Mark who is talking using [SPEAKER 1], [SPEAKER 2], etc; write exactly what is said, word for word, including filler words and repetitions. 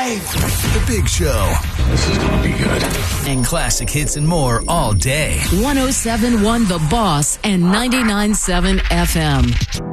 [SPEAKER 1] Dave. The Big Show.
[SPEAKER 2] This is going to be good.
[SPEAKER 1] And classic hits and more all day.
[SPEAKER 3] one oh seven point one The Boss and ninety-nine point seven F M.